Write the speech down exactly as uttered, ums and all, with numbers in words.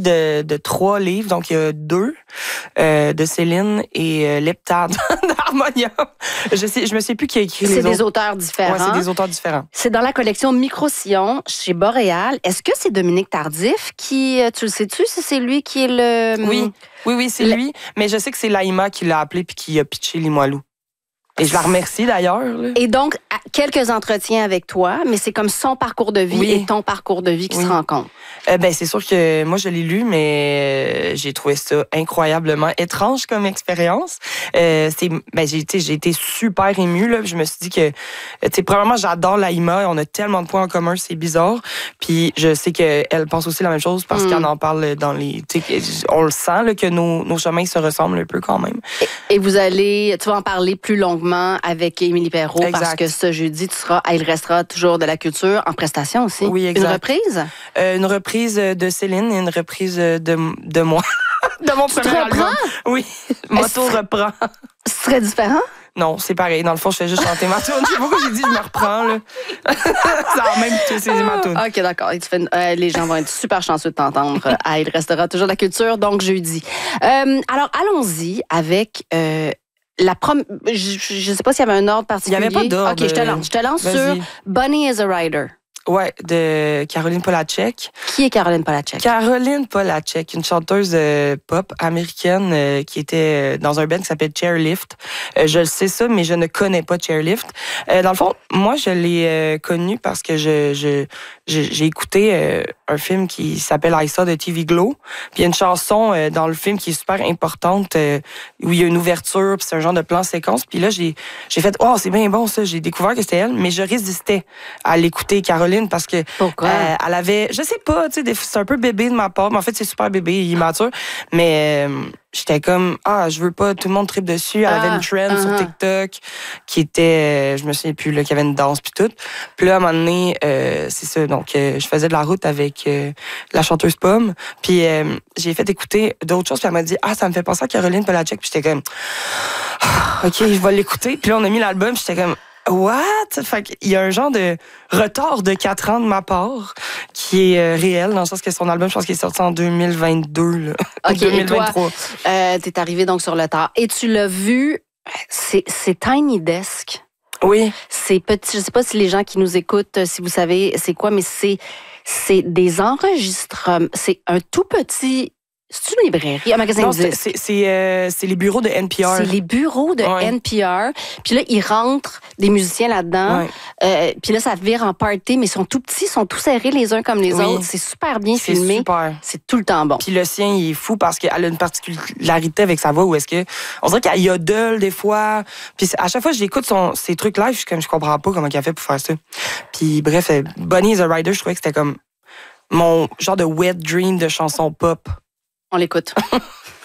de, de trois livres, donc il y a deux euh, de Céline et euh, Leptade d'Harmonium. Je sais, je me sais plus qui a écrit les C'est autres. des auteurs différents. Ouais, c'est des auteurs différents. C'est dans la collection Micro-Sillon chez Boréal. Est-ce que c'est Dominique Tardif qui, tu le sais-tu, si c'est lui qui est le... Oui, oui, oui, c'est le... lui. Mais je sais que c'est Laïma qui l'a appelé puis qui a pitché Limoilou. Et je la remercie d'ailleurs. Là. Et donc, quelques entretiens avec toi, mais c'est comme son parcours de vie oui. et ton parcours de vie qui oui. se rencontrent. Euh, ben, c'est sûr que moi, je l'ai lu, mais j'ai trouvé ça incroyablement étrange comme expérience. Euh, c'est, ben, j'ai été, j'ai été super émue, là. Je me suis dit que, tu sais, premièrement, j'adore Laïma. On a tellement de points en commun, c'est bizarre. Puis, je sais qu'elle pense aussi la même chose parce mm. qu'elle en parle dans les, tu sais, on le sent, là, que nos, nos chemins se ressemblent un peu quand même. Et, et vous allez, tu vas en parler plus longuement avec Émilie Perrault exact. Parce que ce jeudi, tu seras, il restera toujours de la culture en prestation aussi. Oui, exact. Une reprise? Euh, une reprise de Céline et une reprise de, de moi. De mon tu premier te album. reprends? Oui, ma tour reprend. Ce serait différent? Non, c'est pareil. Dans le fond, je fais juste chanter ma tourne. Je sais pas pourquoi j'ai dit je me reprends, là. C'est en même temps, c'est ma tourne. OK, d'accord. Euh, les gens vont être super chanceux de t'entendre. Ah, il restera toujours de la culture, donc jeudi. Euh, alors, allons-y avec... Euh, La prom... Je ne sais pas s'il y avait un ordre particulier. Il n'y avait pas d'ordre. OK, je te lance. Je te lance sur Bunny is a Rider. Ouais, de Caroline Polachek. Qui est Caroline Polachek? Caroline Polachek, une chanteuse euh, pop américaine euh, qui était dans un band qui s'appelle Chairlift. Euh, je le sais ça, mais je ne connais pas Chairlift. Euh, dans le fond, moi, je l'ai euh, connue parce que je, je, je j'ai écouté euh, un film qui s'appelle I Saw de T V Glow. Puis il y a une chanson euh, dans le film qui est super importante euh, où il y a une ouverture, puis c'est un genre de plan séquence. Puis là, j'ai j'ai fait « Oh, c'est bien bon ça! » J'ai découvert que c'était elle, mais je résistais à l'écouter, Caroline, parce que Pourquoi? Euh, elle avait, je sais pas, tu sais, c'est un peu bébé de ma part, mais en fait c'est super bébé, immature, mais euh, j'étais comme ah je veux pas, tout le monde tripe dessus. Elle ah, avait une trend uh-huh. sur TikTok qui était, je me souviens plus là, qu'il y avait une danse puis tout. Puis là à un moment donné, euh, c'est ça, donc euh, je faisais de la route avec euh, la chanteuse Pomme, puis euh, j'ai fait écouter d'autres choses, puis elle m'a dit ah ça me fait penser à Caroline Polachek, puis j'étais comme ah, ok je vais l'écouter, puis là on a mis l'album, puis j'étais comme what? Fait qu'il y a un genre de retard de quatre ans de ma part qui est euh, réel, dans le sens que son album, je pense qu'il est sorti en deux mille vingt-deux. Là. OK, deux mille vingt-trois. Et toi, euh, t'es arrivé donc sur le tard. Et tu l'as vu, c'est, c'est Tiny Desk. Oui. C'est petit, je sais pas si les gens qui nous écoutent, si vous savez c'est quoi, mais c'est, c'est des enregistrements. C'est un tout petit... C'est une librairie, un magasin non, de disques. C'est, c'est, euh, c'est les bureaux de N P R. C'est les bureaux de ouais. N P R. Puis là, ils rentrent des musiciens là-dedans. Ouais. Euh, puis là, ça vire en party, mais ils sont tout petits, ils sont tous serrés les uns comme les oui. autres. C'est super bien c'est filmé. Super. C'est tout le temps bon. Puis le sien, il est fou parce qu'elle a une particularité avec sa voix où est-ce que... On dirait qu'elle yodel des fois. Puis à chaque fois que j'écoute son, ses trucs live, je suis comme, je comprends pas comment elle a fait pour faire ça. Puis bref, Bunny is a Rider, je trouvais que c'était comme mon genre de wet dream de chanson pop. On l'écoute.